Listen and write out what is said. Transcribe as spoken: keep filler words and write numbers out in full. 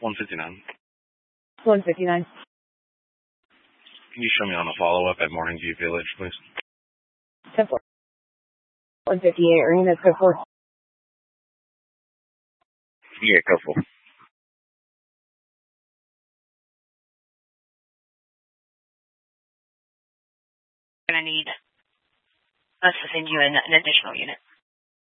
one fifty-nine. one fifty-nine. Can you show me on a follow-up at Morning View Village, please? ten four. one fifty-eight, ring that's go for. Yeah, go for it. Gonna need us to send you an, an additional unit.